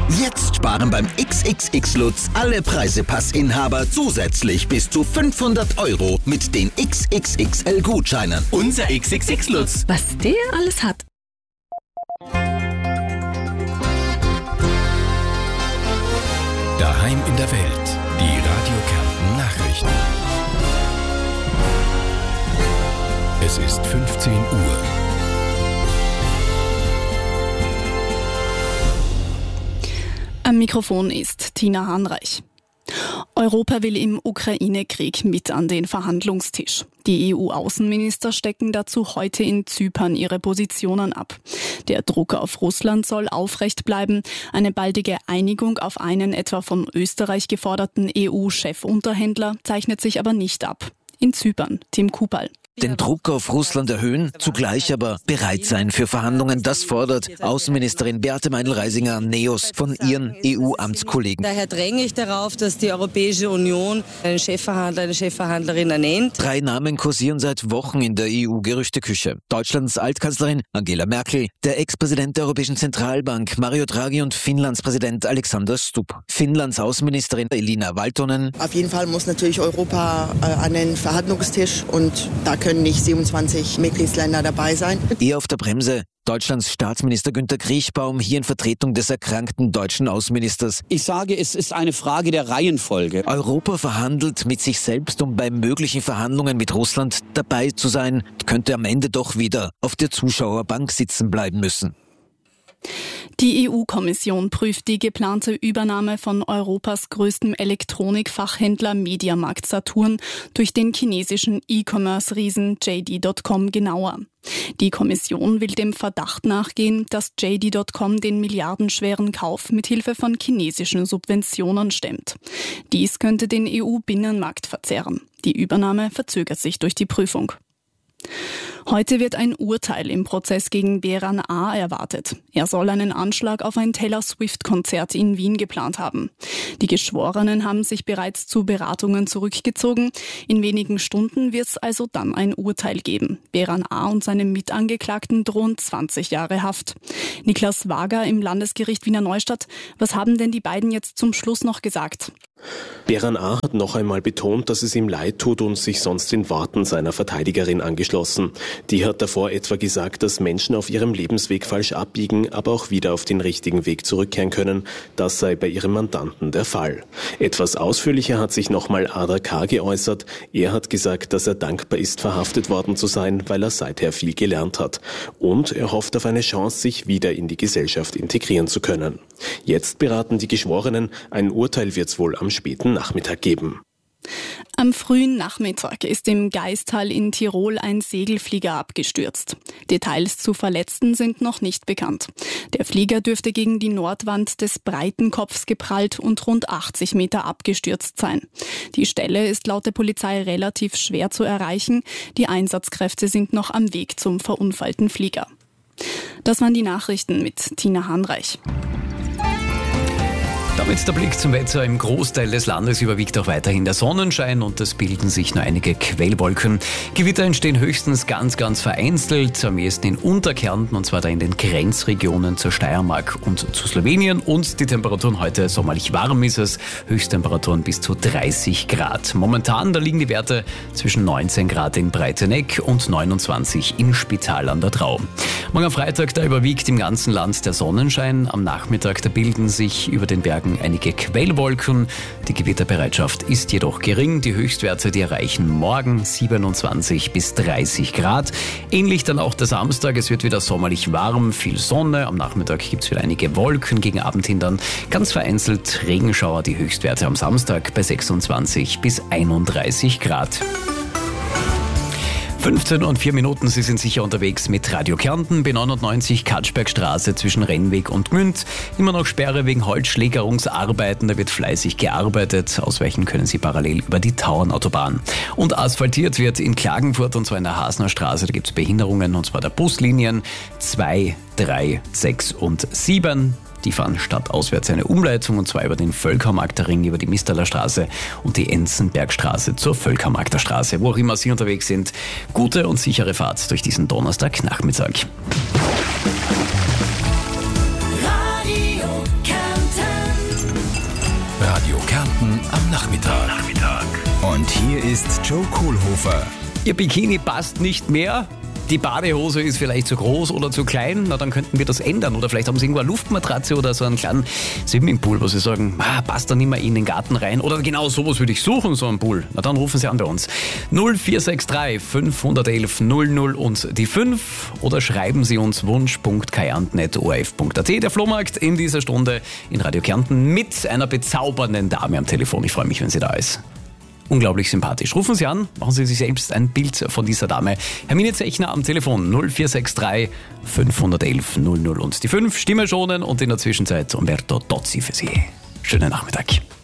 Jetzt sparen beim XXX-Lutz alle Preisepassinhaber zusätzlich bis zu 500 € mit den XXXL-Gutscheinen. Unser XXX-Lutz. Was der alles hat. Daheim in der Welt. Die Radio Kärnten Nachrichten. Es ist 15 Uhr. Am Mikrofon ist Tina Hahnreich. Europa will im Ukraine-Krieg mit an den Verhandlungstisch. Die EU-Außenminister stecken dazu heute in Zypern ihre Positionen ab. Der Druck auf Russland soll aufrecht bleiben. Eine baldige Einigung auf einen etwa von Österreich geforderten EU-Chefunterhändler zeichnet sich aber nicht ab. In Zypern, Tim Kupal. Den Druck auf Russland erhöhen, zugleich aber bereit sein für Verhandlungen, das fordert Außenministerin Beate Meindl-Reisinger Neos von ihren EU-Amtskollegen. Daher dränge ich darauf, dass die Europäische Union einen Chefverhandler, eine Chefverhandlerin ernennt. 3 Namen kursieren seit Wochen in der EU-Gerüchteküche. Deutschlands Altkanzlerin Angela Merkel, der Ex-Präsident der Europäischen Zentralbank Mario Draghi und Finnlands Präsident Alexander Stubb. Finnlands Außenministerin Elina Valtonen. Auf jeden Fall muss natürlich Europa an den Verhandlungstisch und da können nicht 27 Mitgliedsländer dabei sein. Eher auf der Bremse Deutschlands Staatsminister Günter Kriechbaum, hier in Vertretung des erkrankten deutschen Außenministers. Ich sage, es ist eine Frage der Reihenfolge. Europa verhandelt mit sich selbst, um bei möglichen Verhandlungen mit Russland dabei zu sein, könnte am Ende doch wieder auf der Zuschauerbank sitzen bleiben müssen. Die EU-Kommission prüft die geplante Übernahme von Europas größtem Elektronikfachhändler Mediamarkt Saturn durch den chinesischen E-Commerce-Riesen JD.com genauer. Die Kommission will dem Verdacht nachgehen, dass JD.com den milliardenschweren Kauf mit Hilfe von chinesischen Subventionen stemmt. Dies könnte den EU-Binnenmarkt verzerren. Die Übernahme verzögert sich durch die Prüfung. Heute wird ein Urteil im Prozess gegen Beran A. erwartet. Er soll einen Anschlag auf ein Taylor Swift-Konzert in Wien geplant haben. Die Geschworenen haben sich bereits zu Beratungen zurückgezogen. In wenigen Stunden wird es also dann ein Urteil geben. Beran A. und seinem Mitangeklagten drohen 20 Jahre Haft. Niklas Wager im Landesgericht Wiener Neustadt. Was haben denn die beiden jetzt zum Schluss noch gesagt? Beran A. hat noch einmal betont, dass es ihm leid tut und sich sonst den Worten seiner Verteidigerin angeschlossen. Die hat davor etwa gesagt, dass Menschen auf ihrem Lebensweg falsch abbiegen, aber auch wieder auf den richtigen Weg zurückkehren können. Das sei bei ihrem Mandanten der Fall. Etwas ausführlicher hat sich nochmal Ada K. geäußert. Er hat gesagt, dass er dankbar ist, verhaftet worden zu sein, weil er seither viel gelernt hat. Und er hofft auf eine Chance, sich wieder in die Gesellschaft integrieren zu können. Jetzt beraten die Geschworenen. Ein Urteil wird es wohl am späten Nachmittag geben. Am frühen Nachmittag ist im Gaistal in Tirol ein Segelflieger abgestürzt. Details zu Verletzten sind noch nicht bekannt. Der Flieger dürfte gegen die Nordwand des Breitenkopfs geprallt und rund 80 Meter abgestürzt sein. Die Stelle ist laut der Polizei relativ schwer zu erreichen. Die Einsatzkräfte sind noch am Weg zum verunfallten Flieger. Das waren die Nachrichten mit Tina Hahnreich. Damit der Blick zum Wetter. Im Großteil des Landes überwiegt auch weiterhin der Sonnenschein und es bilden sich nur einige Quellwolken. Gewitter entstehen höchstens ganz vereinzelt, am ehesten in Unterkärnten und zwar da in den Grenzregionen zur Steiermark und zu Slowenien. Und die Temperaturen heute sommerlich warm ist es, Höchsttemperaturen bis zu 30 Grad. Momentan, da liegen die Werte zwischen 19 Grad in Breiteneck und 29 in Spital an der Drau. Morgen am Freitag, da überwiegt im ganzen Land der Sonnenschein. Am Nachmittag, da bilden sich über den Bergen einige Quellwolken. Die Gewitterbereitschaft ist jedoch gering. Die Höchstwerte, die erreichen morgen 27 bis 30 Grad. Ähnlich dann auch der Samstag. Es wird wieder sommerlich warm, viel Sonne. Am Nachmittag gibt es wieder einige Wolken. Gegen Abend hin dann ganz vereinzelt Regenschauer. Die Höchstwerte am Samstag bei 26 bis 31 Grad. 15 und 4 Minuten, Sie sind sicher unterwegs mit Radio Kärnten, B99 Katschbergstraße zwischen Rennweg und Gmünd. Immer noch Sperre wegen Holzschlägerungsarbeiten, da wird fleißig gearbeitet. Ausweichen können Sie parallel über die Tauernautobahn. Und asphaltiert wird in Klagenfurt und zwar in der Hasner Straße, da gibt es Behinderungen und zwar der Buslinien 2, 3, 6 und 7. Die fahren stadtauswärts eine Umleitung und zwar über den Völkermarkter Ring, über die Mistaler Straße und die Enzenbergstraße zur Völkermarkter Straße. Wo auch immer Sie unterwegs sind, gute und sichere Fahrt durch diesen Donnerstagnachmittag. Radio Kärnten. Hier ist Joe Kohlhofer. Ihr Bikini passt nicht mehr. Die Badehose ist vielleicht zu groß oder zu klein, na dann könnten wir das ändern. Oder vielleicht haben Sie irgendwo eine Luftmatratze oder so einen kleinen Swimmingpool, wo Sie sagen, passt da nicht mehr in den Garten rein. Oder genau sowas würde ich suchen, so einen Pool. Na dann rufen Sie an bei uns. 0463 511 00 und die 5 oder schreiben Sie uns wunsch.kärnten@orf.at. Der Flohmarkt in dieser Stunde in Radio Kärnten mit einer bezaubernden Dame am Telefon. Ich freue mich, wenn sie da ist. Unglaublich sympathisch. Rufen Sie an, machen Sie sich selbst ein Bild von dieser Dame. Hermine Zechner am Telefon 0463 511 00 und die 5. Stimme schonen und in der Zwischenzeit Umberto Tozzi für Sie. Schönen Nachmittag.